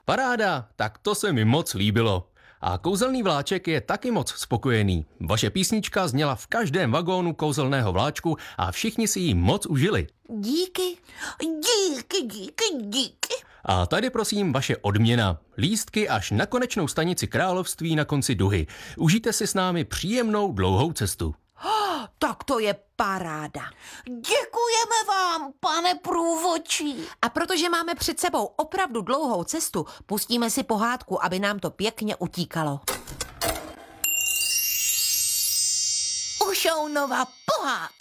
Paráda, tak to se mi moc líbilo. A kouzelný vláček je taky moc spokojený. Vaše písnička zněla v každém vagónu kouzelného vláčku a všichni si ji moc užili. Díky. A tady prosím vaše odměna. Lístky až na konečnou stanici království na konci duhy. Užijte si s námi příjemnou dlouhou cestu. Tak to je paráda. Děkujeme vám, pane průvodčí. A protože máme před sebou opravdu dlouhou cestu, pustíme si pohádku, aby nám to pěkně utíkalo. Ušounova pohádka.